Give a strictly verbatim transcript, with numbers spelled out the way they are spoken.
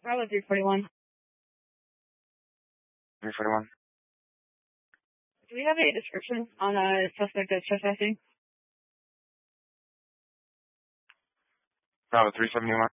Bravo three forty-one. three forty-one. Do we have a description on a suspect that's trespassing? Bravo three seventy-one.